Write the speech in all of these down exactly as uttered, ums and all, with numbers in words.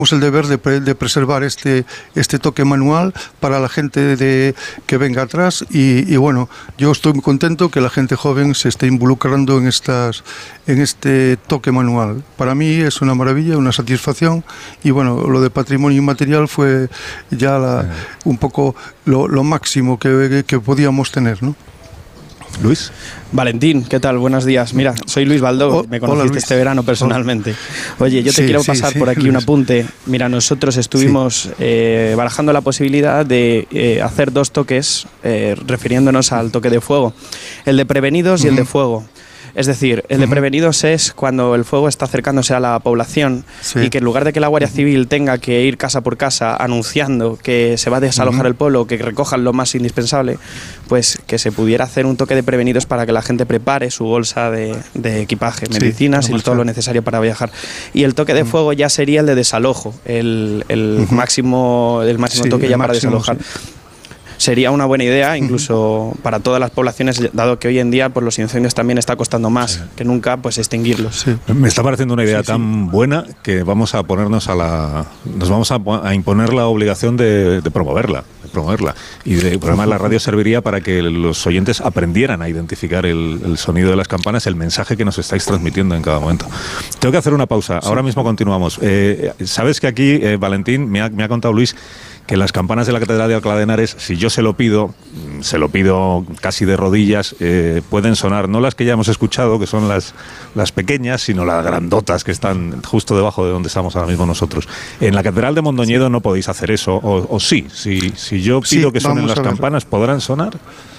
el deber de, de preservar este, este toque manual para la gente de, que venga atrás y, y bueno, yo estoy muy contento que la gente joven se esté involucrando en, estas, en este toque manual. Para mí es una maravilla, una satisfacción y bueno, lo de patrimonio inmaterial fue ya la, un poco lo, lo máximo que, que podíamos tener, ¿no? Luis. Valentín, ¿qué tal? Buenos días. Mira, soy Luis Baldó, oh, me conociste hola, este verano personalmente. Oye, yo te sí, quiero pasar sí, por aquí sí, un apunte. Mira, nosotros estuvimos sí. eh, barajando la posibilidad de eh, hacer dos toques eh, refiriéndonos al toque de fuego. El de prevenidos uh-huh. y el de fuego. Es decir, el de prevenidos es cuando el fuego está acercándose a la población sí. y que en lugar de que la Guardia Civil tenga que ir casa por casa anunciando que se va a desalojar uh-huh. el pueblo, que recojan lo más indispensable, pues que se pudiera hacer un toque de prevenidos para que la gente prepare su bolsa de, de equipaje, medicinas sí, y todo lo necesario para viajar. Y el toque de uh-huh. fuego ya sería el de desalojo, el, el uh-huh. máximo, el máximo sí, toque ya para máximo, desalojar. Sí. Sería una buena idea, incluso para todas las poblaciones, dado que hoy en día pues, los incendios también está costando más sí. que nunca pues extinguirlos. Sí. Me está pareciendo una idea sí, tan sí. buena que vamos a ponernos a la, nos vamos a, a imponer la obligación de, de promoverla, de promoverla. Y de, además la radio serviría para que los oyentes aprendieran a identificar el, el sonido de las campanas, el mensaje que nos estáis transmitiendo en cada momento. Tengo que hacer una pausa. Sí. Ahora mismo continuamos. Eh, Sabes que aquí eh, Valentín me ha, me ha contado Luis que las campanas de la Catedral de Alcalá de Henares, si yo se lo pido, se lo pido casi de rodillas, eh, pueden sonar, no las que ya hemos escuchado, que son las, las pequeñas, sino las grandotas que están justo debajo de donde estamos ahora mismo nosotros. En la Catedral de Mondoñedo sí. no podéis hacer eso, o, o sí, si, si yo pido sí, que suenen las campanas, ¿podrán sonar?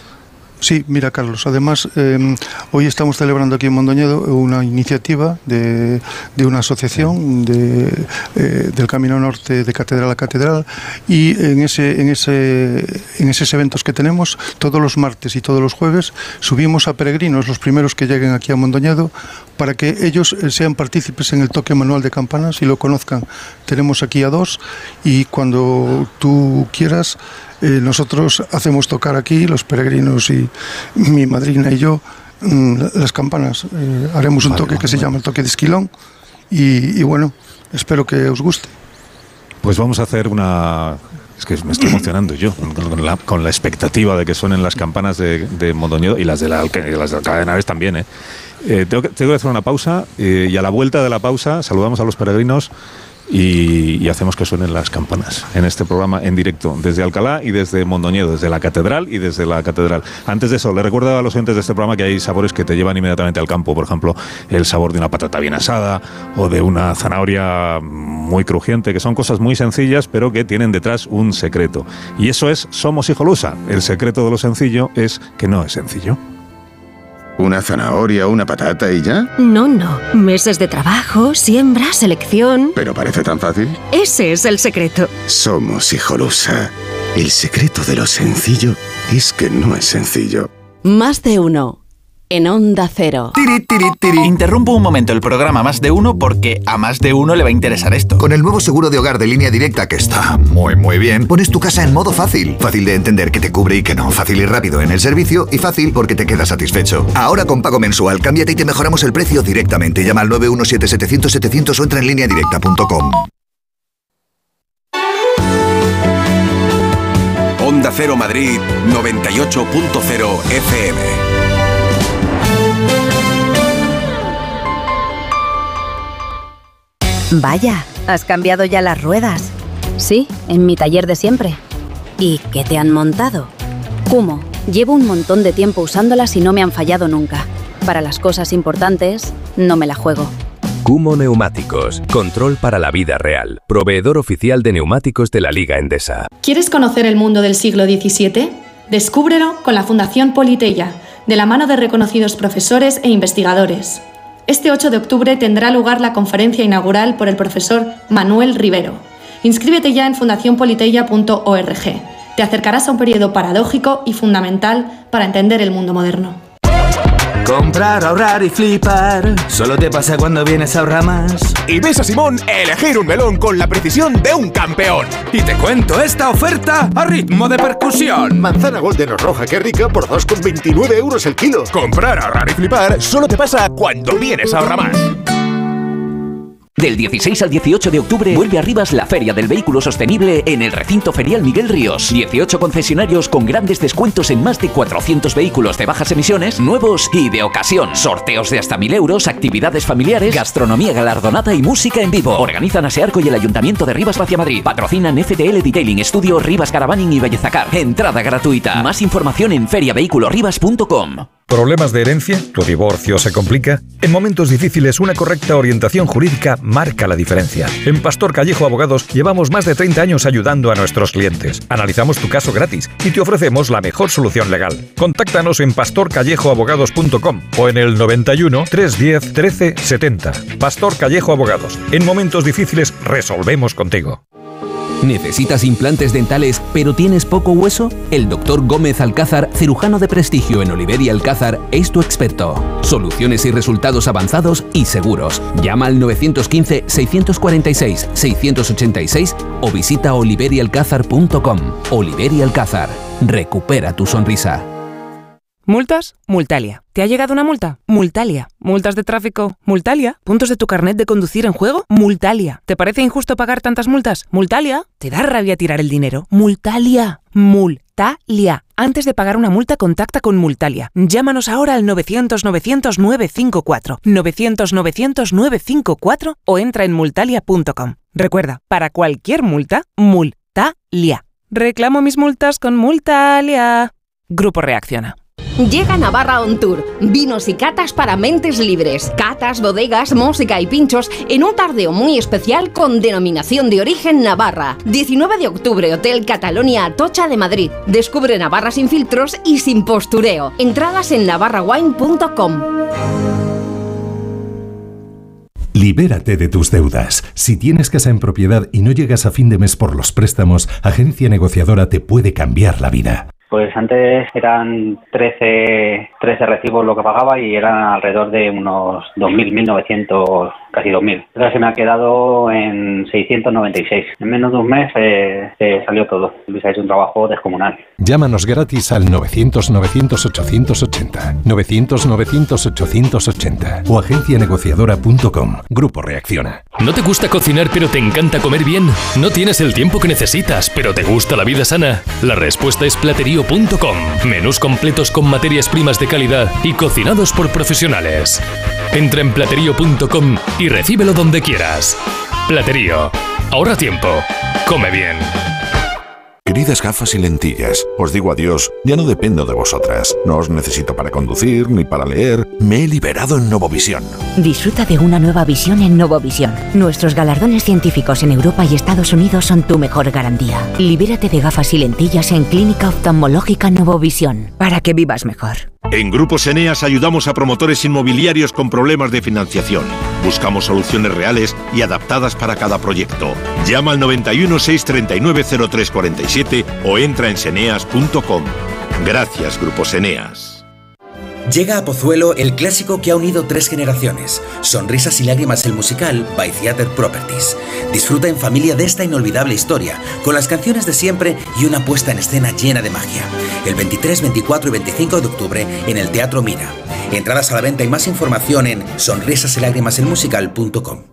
Sí, mira Carlos, además eh, hoy estamos celebrando aquí en Mondoñedo una iniciativa de, de una asociación de, eh, del Camino Norte de Catedral a Catedral y en, ese, en, ese, en esos eventos que tenemos todos los martes y todos los jueves subimos a peregrinos, los primeros que lleguen aquí a Mondoñedo, para que ellos sean partícipes en el toque manual de campanas y lo conozcan. Tenemos aquí a dos y cuando tú quieras Eh, nosotros hacemos tocar aquí, los peregrinos y mi madrina y yo, mm, las campanas. Eh, haremos un vale, toque vale, que vale. se llama el toque de Esquilón y, y bueno, espero que os guste. Pues vamos a hacer una... Es que me estoy emocionando yo, con la, con la expectativa de que suenen las campanas de, de Mondoñedo y las de la, y las de Alcalá de Henares también, ¿eh? Eh, tengo, que, tengo que hacer una pausa eh, y a la vuelta de la pausa saludamos a los peregrinos Y, y hacemos que suenen las campanas en este programa en directo desde Alcalá y desde Mondoñedo, desde la Catedral y desde la Catedral. Antes de eso, le recuerdo a los oyentes de este programa que hay sabores que te llevan inmediatamente al campo, por ejemplo, el sabor de una patata bien asada o de una zanahoria muy crujiente, que son cosas muy sencillas pero que tienen detrás un secreto. Y eso es Somos Hijolusa. El secreto de lo sencillo es que no es sencillo. ¿Una zanahoria, una patata y ya? No, no. Meses de trabajo, siembra, selección... ¿Pero parece tan fácil? Ese es el secreto. Somos Hijolusa. El secreto de lo sencillo es que no es sencillo. Más de uno. En Onda Cero. Tiri, tiri, tiri. Interrumpo un momento el programa Más de Uno porque a más de uno le va a interesar esto. Con el nuevo seguro de hogar de Línea Directa, que está muy muy bien, pones tu casa en modo fácil. Fácil de entender qué te cubre y qué no. Fácil y rápido en el servicio y fácil porque te quedas satisfecho. Ahora con pago mensual, cámbiate y te mejoramos el precio directamente. Llama al nueve uno siete setecientos setecientos o entra en línea directa punto com. Onda Cero Madrid noventa y ocho punto cero F M. Vaya, ¿has cambiado ya las ruedas? Sí, en mi taller de siempre. ¿Y qué te han montado? Kummo. Llevo un montón de tiempo usándolas y no me han fallado nunca. Para las cosas importantes, no me la juego. Kummo Neumáticos. Control para la vida real. Proveedor oficial de neumáticos de la Liga Endesa. ¿Quieres conocer el mundo del siglo diecisiete? Descúbrelo con la Fundación Politeia, de la mano de reconocidos profesores e investigadores. Este ocho de octubre tendrá lugar la conferencia inaugural por el profesor Manuel Rivero. Inscríbete ya en fundación politeia punto org. Te acercarás a un periodo paradójico y fundamental para entender el mundo moderno. Comprar, ahorrar y flipar. Solo te pasa cuando vienes a Ahorramás. Y ves a Simón elegir un melón con la precisión de un campeón. Y te cuento esta oferta a ritmo de percusión. Manzana Golden o roja, qué rica, por dos con veintinueve euros el kilo. Comprar, ahorrar y flipar solo te pasa cuando vienes a Ahorramás. Del dieciséis al dieciocho de octubre vuelve a Rivas la Feria del Vehículo Sostenible en el recinto ferial Miguel Ríos. dieciocho concesionarios con grandes descuentos en más de cuatrocientos vehículos de bajas emisiones, nuevos y de ocasión. Sorteos de hasta mil euros, actividades familiares, gastronomía galardonada y música en vivo. Organizan Asearco y el Ayuntamiento de Rivas Vacia Madrid. Patrocinan F T L Detailing, Estudio Rivas Caravaning y Bellezacar. Entrada gratuita. Más información en feria vehículo rivas punto com. ¿Problemas de herencia? ¿Tu divorcio se complica? En momentos difíciles, una correcta orientación jurídica marca la diferencia. En Pastor Callejo Abogados llevamos más de treinta años ayudando a nuestros clientes. Analizamos tu caso gratis y te ofrecemos la mejor solución legal. Contáctanos en pastor callejo abogados punto com o en el noventa y uno, trescientos diez, trece setenta. Pastor Callejo Abogados. En momentos difíciles resolvemos contigo. ¿Necesitas implantes dentales pero tienes poco hueso? El doctor Gómez Alcázar, cirujano de prestigio en Oliver y Alcázar, es tu experto. Soluciones y resultados avanzados y seguros. Llama al nueve uno cinco, seis cuatro seis, seis ocho seis o visita oliver y alcázar punto com. Oliver y Alcázar. Recupera tu sonrisa. ¿Multas? Multalia. ¿Te ha llegado una multa? Multalia. ¿Multas de tráfico? Multalia. ¿Puntos de tu carnet de conducir en juego? Multalia. ¿Te parece injusto pagar tantas multas? Multalia. ¿Te da rabia tirar el dinero? Multalia. Multalia. Antes de pagar una multa, contacta con Multalia. Llámanos ahora al novecientos, novecientos, nueve cinco cuatro, novecientos, novecientos, nueve cinco cuatro o entra en multalia punto com. Recuerda, para cualquier multa, Multalia. Reclamo mis multas con Multalia. Grupo Reacciona. Llega Navarra On Tour, vinos y catas para mentes libres, catas, bodegas, música y pinchos en un tardeo muy especial con denominación de origen Navarra. diecinueve de octubre, Hotel Catalonia Atocha de Madrid. Descubre Navarra sin filtros y sin postureo. Entradas en navarra wine punto com. Libérate de tus deudas. Si tienes casa en propiedad y no llegas a fin de mes por los préstamos, Agencia Negociadora te puede cambiar la vida. Pues antes eran trece, trece recibos lo que pagaba y eran alrededor de unos dos mil, mil novecientos, casi dos mil. Ahora se me ha quedado en seiscientos noventa y seis. En menos de un mes eh, eh, salió todo. Luis ha hecho un trabajo descomunal. Llámanos gratis al novecientos, novecientos, ochocientos ochenta, novecientos, novecientos, ochocientos ochenta o agencia negociadora punto com. Grupo Reacciona. ¿No te gusta cocinar pero te encanta comer bien? ¿No tienes el tiempo que necesitas pero te gusta la vida sana? La respuesta es platerío punto com. Menús completos con materias primas de calidad y cocinados por profesionales. Entra en platerío punto com y recíbelo donde quieras. Platerío. Ahorra tiempo. Come bien. Queridas gafas y lentillas, os digo adiós, ya no dependo de vosotras. No os necesito para conducir ni para leer. Me he liberado en Novovisión. Disfruta de una nueva visión en Novovisión. Nuestros galardones científicos en Europa y Estados Unidos son tu mejor garantía. Libérate de gafas y lentillas en Clínica Oftalmológica Novovisión, para que vivas mejor. En Grupos Eneas ayudamos a promotores inmobiliarios con problemas de financiación. Buscamos soluciones reales y adaptadas para cada proyecto. Llama al noventa y uno, seiscientos treinta y nueve, cero tres cuarenta y siete o entra en seneas punto com. Gracias, Grupos Eneas. Llega a Pozuelo el clásico que ha unido tres generaciones. Sonrisas y lágrimas el musical by Theatre Properties. Disfruta en familia de esta inolvidable historia, con las canciones de siempre y una puesta en escena llena de magia. El veintitrés, veinticuatro y veinticinco de octubre en el Teatro Mira. Entradas a la venta y más información en sonrisas y lágrimas el musical punto com.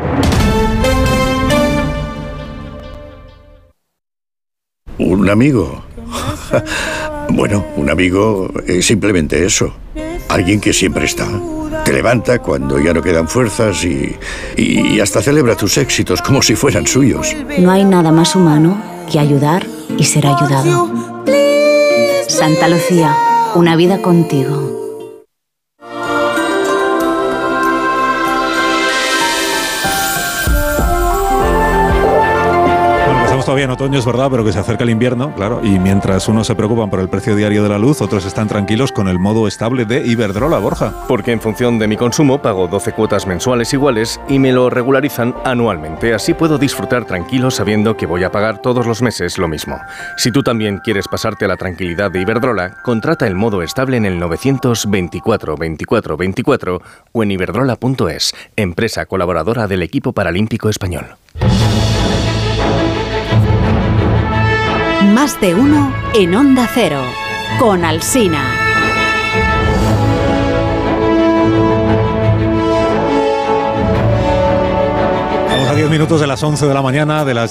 ¿Un amigo? Bueno, un amigo es simplemente eso. Alguien que siempre está. Te levanta cuando ya no quedan fuerzas y, y hasta celebra tus éxitos como si fueran suyos. No hay nada más humano que ayudar y ser ayudado. Santa Lucía, una vida contigo. Todavía en otoño, es verdad, pero que se acerca el invierno, claro, y mientras unos se preocupan por el precio diario de la luz, otros están tranquilos con el modo estable de Iberdrola, Borja. Porque en función de mi consumo pago doce cuotas mensuales iguales y me lo regularizan anualmente. Así puedo disfrutar tranquilo sabiendo que voy a pagar todos los meses lo mismo. Si tú también quieres pasarte a la tranquilidad de Iberdrola, contrata el modo estable en el novecientos veinticuatro, veinticuatro, veinticuatro o en iberdrola punto es, empresa colaboradora del equipo paralímpico español. Más de uno en Onda Cero, con Alsina. a diez minutos de las once de la mañana, de las